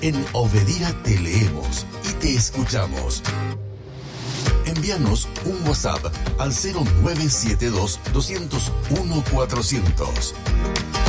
En Obedira te leemos y te escuchamos. Envíanos un WhatsApp al 0972 201 400.